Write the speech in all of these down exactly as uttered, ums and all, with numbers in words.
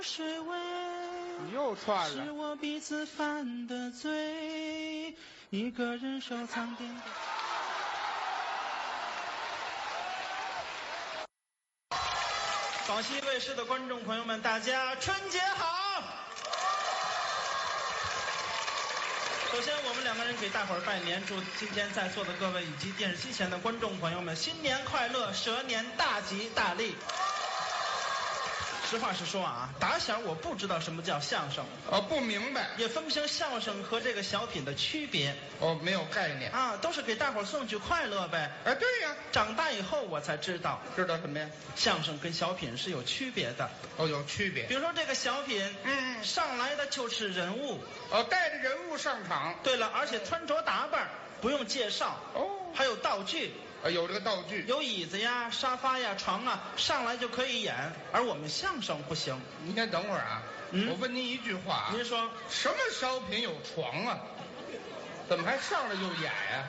水味， 你又串了。 是我彼此犯的罪，一个人收藏点点。广西卫视的观众朋友们，大家春节好！首先，我们两个人给大伙儿拜年，祝今天在座的各位以及电视机前的观众朋友们新年快乐，蛇年大吉大利。实话实说啊，打小我不知道什么叫相声， 哦，不明白， 也分不清相声和这个小品的区别。 哦，没有概念啊，都是给大伙儿送去快乐呗。 哎，对呀， 长大以后我才知道， 知道什么呀？ 相声跟小品是有区别的。 哦，有区别。 比如说这个小品， 嗯， 上来的就是人物， 哦，带着人物上场。 对了，而且穿着打扮不用介绍， 哦， 还有道具。 啊，有这个道具， 有椅子呀、沙发呀、床啊，上来就可以演。而我们相声不行。 您先等会儿啊，嗯、我问您一句话、啊， 您说什么小品有床啊？怎么还上来就演呀、啊？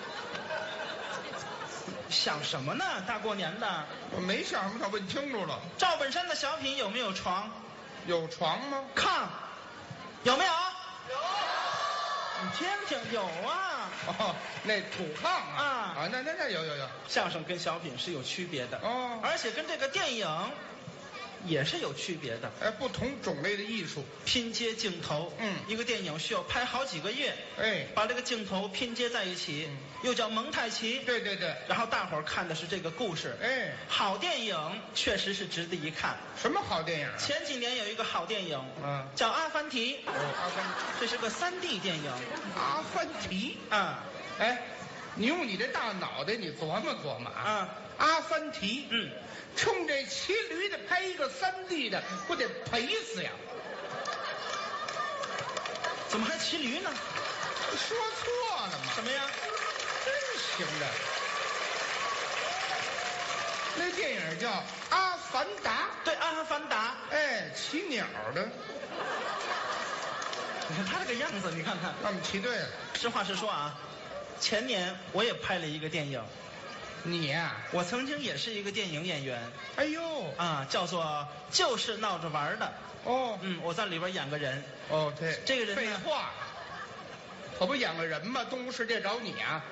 想什么呢？大过年的， 我没想什么，想问清楚了。 赵本山的小品有没有床？ 有床吗？ 炕有没有？有。你听听，有啊。 哦，那土炕啊啊啊，那那那有有有。 相声跟小品是有区别的哦， 而且跟这个电影也是有区别的。 哎，不同种类的艺术拼接镜头， 嗯， 一个电影需要拍好几个月， 哎， 把这个镜头拼接在一起，嗯、又叫蒙太奇。 对对对。 然后大伙儿看的是这个故事， 哎， 好电影确实是值得一看。 什么好电影、啊？ 前几年有一个好电影， 嗯， 叫《阿凡提》。 哦，阿凡提， 这是个三 D 电影。 阿凡提啊， 哎，你用你这大脑袋，你琢磨琢磨啊。 啊， 阿凡提， 嗯， 冲这骑驴的拍一个三 D 的，不得赔死呀？ 怎么还骑驴呢？ 说错了吗？ 什么呀？ 真行的。那电影叫《阿凡达》。 对，《阿凡达》。 哎，骑鸟的。 你看他这个样子，你看看。 那我们骑对了。 实话实说啊，前年我也拍了一个电影。 你呀、啊？ 我曾经也是一个电影演员。 哎呦， 啊，叫做就是闹着玩的。 哦， 嗯，我在里边演个人。 哦，对， 这个人废话，可不演个人吗？动物世界找你啊！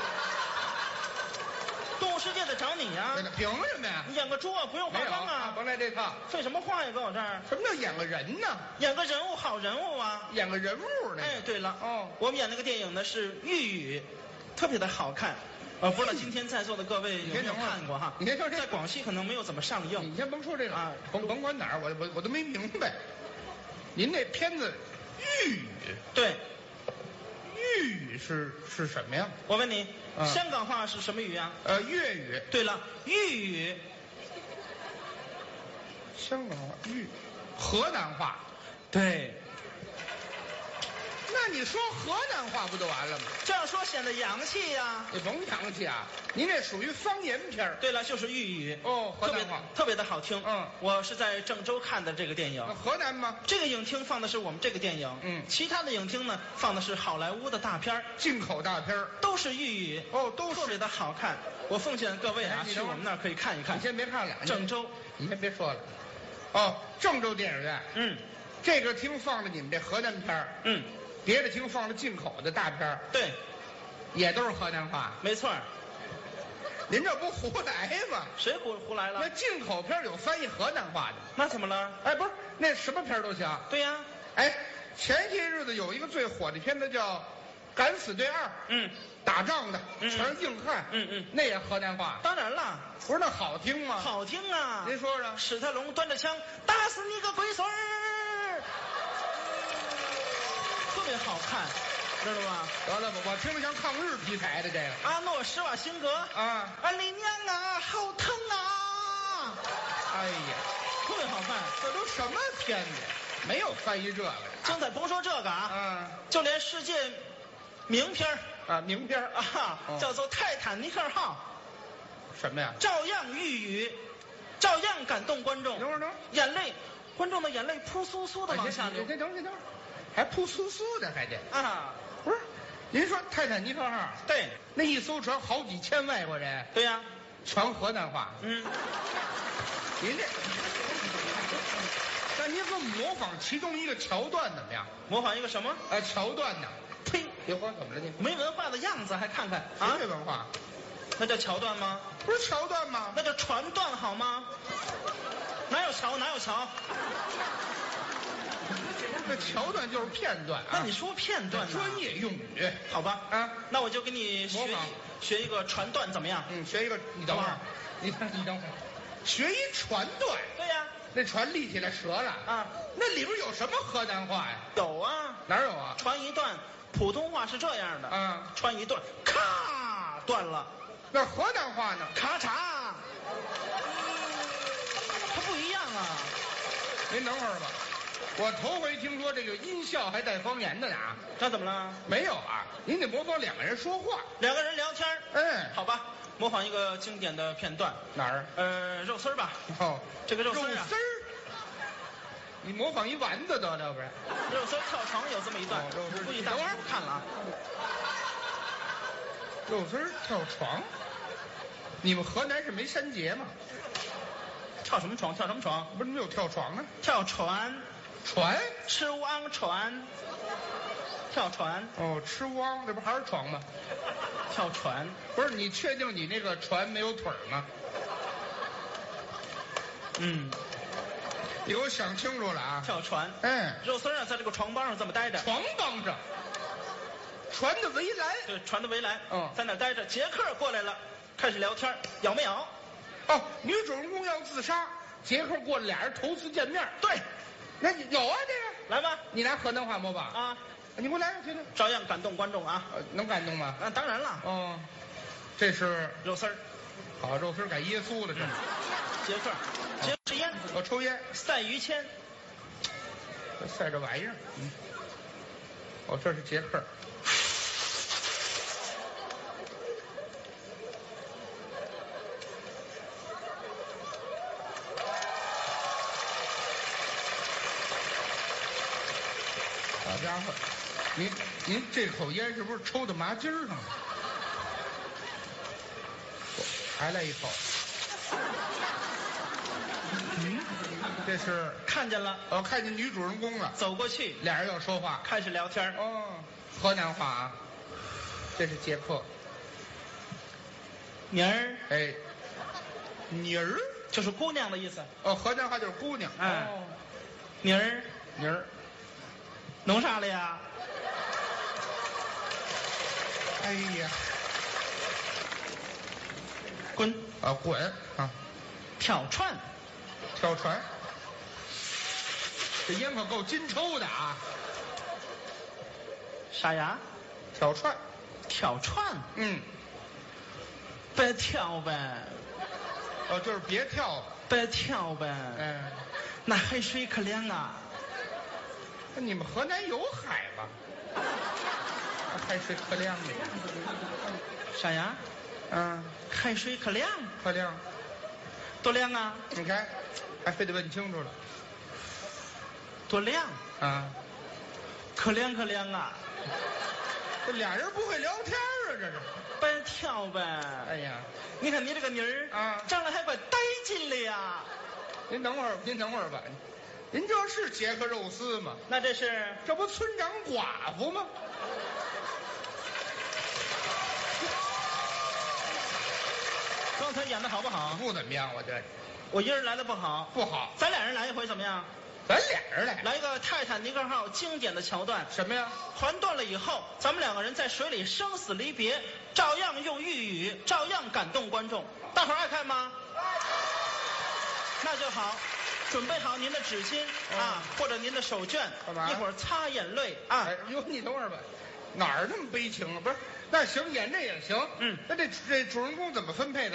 动物世界得找你呀、啊！ 凭什么呀？ 你演个猪啊，不用化妆啊！ 甭来这套。 废什么话呀，搁我这儿？ 什么叫演个人呢？ 演个人物，好人物啊！ 演个人物呢？ 哎，对了， 哦， 我们演那个电影呢是《玉宇》，特别的好看。呃，不知道今天在座的各位有没有看过哈？ 你先说这， 在广西可能没有怎么上映。 你先甭说这个啊， 甭甭管哪儿，我我我都没明白。您那片子《玉宇》 对， 粤语是是什么呀？ 我问你， 嗯、 香港话是什么语啊？ 呃，粤语。 对了，豫语。 香港话、豫、河南话。 对。 那你说河南话不就完了吗？ 这样说显得洋气呀、啊。 你甭洋气啊，您这属于方言片。 对了，就是豫语。 哦，河南话特别的好听。 嗯， 我是在郑州看的这个电影。 河南吗？ 这个影厅放的是我们这个电影。 嗯， 其他的影厅呢放的是好莱坞的大片进口大片都是豫语。 哦，都是特别的好看。我奉劝各位啊，去我们那儿可以看一看。 你先别看了， 郑州， 你先别说了。哦，郑州电影院。 嗯， 这个厅放着你们这河南片嗯。 别的厅放了进口的大片对， 也都是河南话。 没错。 您这不胡来吗？ 谁胡胡来了？ 那进口片有翻译河南话的。 那怎么了？ 哎，不是，那什么片都行。 对呀、啊。 哎，前些日子有一个最火的片子叫《敢死队二》。 嗯， 打仗的， 嗯、 全是硬汉。 嗯嗯， 那也河南话。 当然了， 不是那好听吗？ 好听啊！ 您说说。 史泰龙端着枪打死你个龟孙儿。特别好看，知道吗？ 得了吧，我听着像抗日题材的这个。 阿诺·施瓦辛格啊， 啊，你娘啊，好疼啊！ 哎呀， 特别好看。 这都什么片子？没有翻译这个的。 精彩，甭说这个啊， 嗯， 就连世界名片啊，名片啊，哦、叫做《泰坦尼克号》。 什么呀？ 照样豫语，照样感动观众。 等会儿，等会儿， 眼泪，观众的眼泪扑簌簌的往下流。 等等等会儿。还扑簌簌的，还得啊！ 不是，您说泰坦尼克号？ 对， 那一艘船好几千外国人。 对呀、啊， 全河南话。 嗯， 您这，那您给我们模仿其中一个桥段怎么样？ 模仿一个什么？ 啊，桥段呢？ 呸！ 别慌，怎么了你？ 没文化的样子还看看啊， 啊？ 没文化， 那叫桥段吗？ 不是桥段吗？ 那叫传段好吗？哪有桥哪有桥？ 那桥段就是片段啊。 那你说片段呢？ 专业用语。 好吧， 啊， 那我就给你学模仿学一个传段怎么样？ 嗯，学一个，你等会儿好不好， 你看，你等会儿，学一传段， 对呀、 那船立起来折了啊， 那里边有什么河南话呀？ 有啊， 哪儿有啊？ 传一段，普通话是这样的， 啊， 传一段，咔断了， 那河南话呢？ 咔嚓，它不一样啊。 您等会儿吧，我头回听说这个音效还带方言的呢啊。 那怎么了？ 没有啊，您得模仿两个人说话。 两个人聊天儿嗯， 好吧，模仿一个经典的片段， 哪儿？ 呃，肉丝儿吧， 哦， 这个肉丝肉儿啊丝，儿。你模仿一丸子得了，不是？ 肉丝儿跳床有这么一段， 哦肉丝儿估计大伙儿都看了啊。 肉丝儿跳床。你们河南是没山节吗？ 跳什么床？跳什么床？ 不是没有跳床啊？ 跳船， 船？ 吃汪船，跳船， 哦，吃汪，这不还是床吗？ 跳船， 不是，你确定你那个船没有腿儿吗？ 嗯， 你给我想清楚了啊！ 跳船。 嗯， 肉丝儿啊，在这个床帮上这么待着， 床帮上，船的围栏。 对，船的围栏， 嗯在那儿待着。杰克过来了，开始聊天，咬没咬？ 哦，女主人公要自杀，杰克过来，俩人头次见面。 对， 那你有啊这个？ 来吧， 你拿河南话模仿？ 啊， 你给我来，听听。 照样感动观众啊。 呃，能感动吗？ 啊，当然了， 哦，这是肉丝儿， 好肉丝改耶稣了，这是。 杰克，杰克是烟， 我抽烟， 赛于谦， 晒这玩意儿。嗯。哦，这是杰克。好家伙，您您这口烟是不是抽到麻筋儿上了？还来一口。嗯，这是看见了， 我看见女主人公了， 走过去， 俩人要说话。 开始聊天。 哦，河南话啊。这是杰克。 妮儿哎，妮儿。 就是姑娘的意思。 哦，河南话就是姑娘。 哎哦， 妮儿妮儿。 弄啥了呀？ 哎呀， 滚！ 啊滚啊！ 跳船， 跳船。这烟可够金抽的啊！ 啥呀？ 跳船。 跳船， 嗯。 别跳呗， 哦，就是别跳。 别跳呗。 嗯。 那海水可凉啊！ 那你们河南有海吗？海水可凉了。 啥呀？ 嗯， 海水可凉， 可凉。 多凉啊！ 你看，还非得问清楚了。 多凉， 啊， 可凉可凉啊！ 这俩人不会聊天啊，这是。 别跳呗。 哎呀， 你看你这个妮儿啊， 长得还怪带劲的呀。 您等会儿，您等会儿吧。您这是杰克肉丝吗？ 那这是这不村长寡妇吗？ 刚才演的好不好？ 不怎么样，我觉得我一人来的不好， 不好。 咱俩人来一回怎么样？ 咱俩人来， 来一个泰坦尼克号经典的桥段。 什么呀？ 船断了以后，咱们两个人在水里生死离别，照样用粤语，照样感动观众。大伙儿爱看吗？那就好，准备好您的纸巾、 嗯、 啊，或者您的手绢， 干嘛？ 一会儿擦眼泪啊。 哎呦，你等会儿吧，哪儿那么悲情啊？不是，那行，演这也行。 嗯， 那这这主人公怎么分配的？